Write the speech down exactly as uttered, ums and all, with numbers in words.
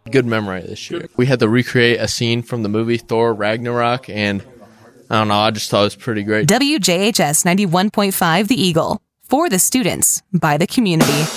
good memory this year. We had to recreate a scene from the movie Thor Ragnarok, and I don't know, I just thought it was pretty great. W J H S ninety-one point five The Eagle. For the students, by the community.